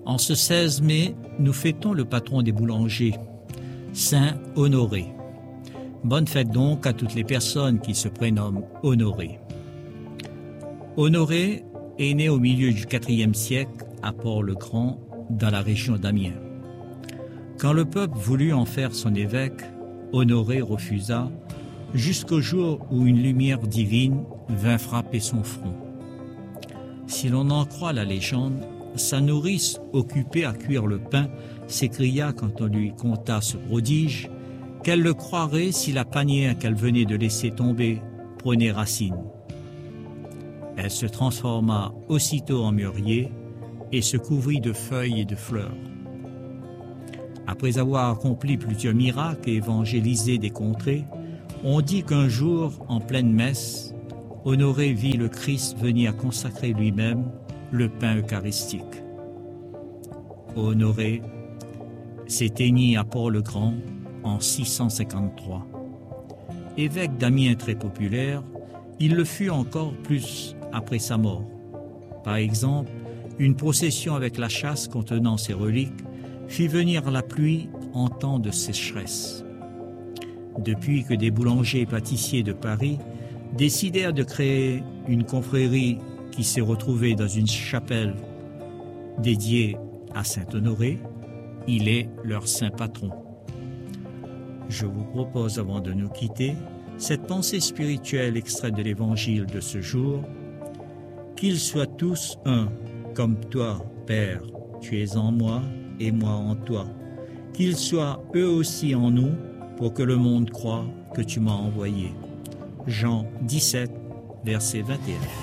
En ce 16 mai, nous fêtons le patron des boulangers, Saint Honoré. Bonne fête donc à toutes les personnes qui se prénomment Honoré. Honoré est né au milieu du IVe siècle à Port-le-Grand, dans la région d'Amiens. Quand le peuple voulut en faire son évêque, Honoré refusa, jusqu'au jour où une lumière divine vint frapper son front. Si l'on en croit la légende, sa nourrice, occupée à cuire le pain, s'écria quand on lui conta ce prodige, qu'elle le croirait si la panière qu'elle venait de laisser tomber prenait racine. Elle se transforma aussitôt en mûrier et se couvrit de feuilles et de fleurs. Après avoir accompli plusieurs miracles et évangélisé des contrées, on dit qu'un jour, en pleine messe, Honoré vit le Christ venir consacrer lui-même le pain eucharistique. Honoré s'éteignit à Port-le-Grand en 653. Évêque d'Amiens très populaire, il le fut encore plus après sa mort. Par exemple, une procession avec la châsse contenant ses reliques fit venir la pluie en temps de sécheresse. Depuis que des boulangers et pâtissiers de Paris décidèrent de créer une confrérie qui s'est retrouvée dans une chapelle dédiée à Saint-Honoré, il est leur saint patron. Je vous propose, avant de nous quitter, cette pensée spirituelle extraite de l'évangile de ce jour. Qu'ils soient tous un, comme toi, Père, tu es en moi et moi en toi. Qu'ils soient eux aussi en nous, pour que le monde croie que tu m'as envoyé. Jean 17, verset 21.